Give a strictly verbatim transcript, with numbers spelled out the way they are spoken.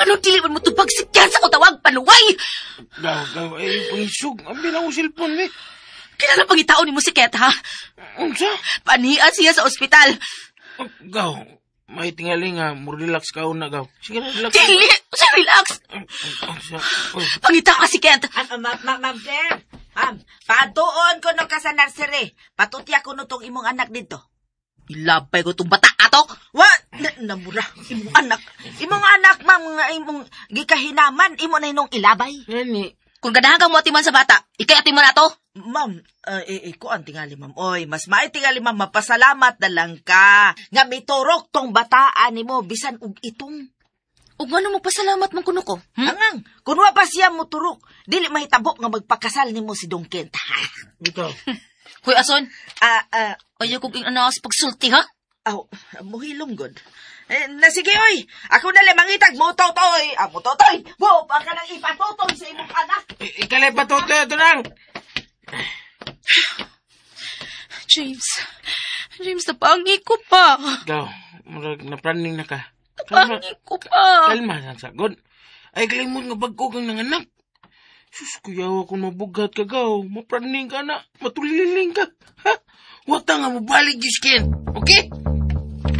Ano dili man mo tubag si Ken sa utawag paluway? Gaw, gaw, ay, pangisog. Ang bilang ko cellphone, eh. Kinala pangitaon ni mo si Ket, ha? Unsa? Panian siya sa ospital. Oh, gaw, may tingali nga, mo relax ka una, gaw. Sige na, relax. Dili! Sa relax! Unsa? Oh. Pangita ka si Ket. Ah, ma, ma, ma'am, Claire. Ma'am, patuon ko no ka sa nursery. Patutya ko no tong imong anak dito. Ilabay ko itong bata ato. Wa, na, namura. Imong anak. Imong anak, ma'am, nga imong gikahinaman. Imo na inong ilabay. Ngani, Kung ganahan kang mo atiman sa bata, ikay atiman na to. Ma'am, uh, eh, eh, kuan tingali, ma'am. Oy, mas maitingali, ma'am. Mapasalamat na lang ka. Nga miturok tong bataan ni mo, bisan ug itong. O nga mo pasalamat mong kuno ko. Hmm? Angang, kung wa pa siya mo turok, dili mahitabok nga magpakasal ni mo si Dong Kent. ito. Hoy, Ason, Ah, ah, ayaw kong inaas pagsulti, ha? aw, muhilom god. Eh, nasige, oy. Ako na lang mangitag mo, totoy. Ah, mo, totoy. Mo, pa ka nang ipatotoy sa imong anak. I- Ikalay pa to, ito nang. James, James, napangi ko pa. Gaw, murag napraning na ka. Napangi ko pa. Kalma lang sagod. Ay, kalimot nga bago kang nanganak. Sus, kuyaw ako mabugat ka, gaw. Mapraning ka na. Matuliling ka. Ha? Wata nga mo balik, Giskin. Okay?